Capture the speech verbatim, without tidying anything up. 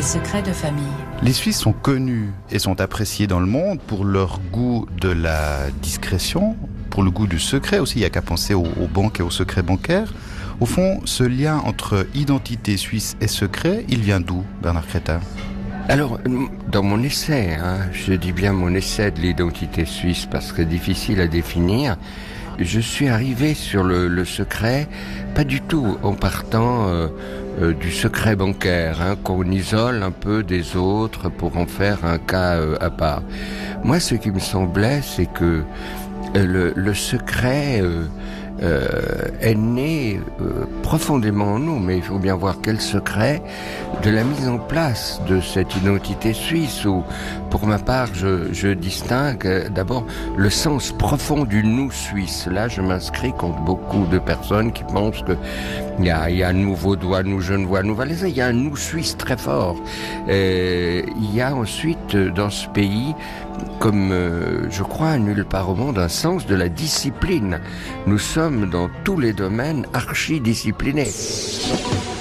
secrets de famille. Les Suisses sont connus et sont appréciés dans le monde pour leur goût de la discrétion, pour le goût du secret aussi. Il n'y a qu'à penser aux, aux banques et aux secrets bancaires. Au fond, ce lien entre identité suisse et secret, il vient d'où, Bernard Crétin ? Alors, dans mon essai, hein, je dis bien mon essai de l'identité suisse parce que c'est difficile à définir, je suis arrivé sur le, le secret, pas du tout en partant euh, euh, du secret bancaire, hein, qu'on isole un peu des autres pour en faire un cas euh, à part. Moi, ce qui me semblait, c'est que euh, le, le secret euh, euh, est né euh, profondément en nous, mais il faut bien voir quel secret de la mise en place de cette identité suisse où, pour ma part, je, je distingue d'abord le sens profond du nous suisse. Là, je m'inscris contre beaucoup de personnes qui pensent que il y a, il y a nous vaudois, nous genevois, nous valaisans, il y a un nous suisse très fort. Et il y a ensuite dans ce pays, comme euh, je crois nulle part au monde, un sens de la discipline. Nous sommes dans tous les domaines archi-disciplinés.